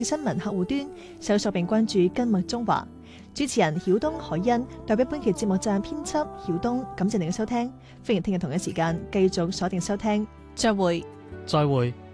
新聞客戶端搜索並關注緊密中華。主持人曉東、海欣代表本期節目站編輯曉東，感謝您嘅收聽，歡迎聽日同一時間繼續鎖定收聽，再會。 再會。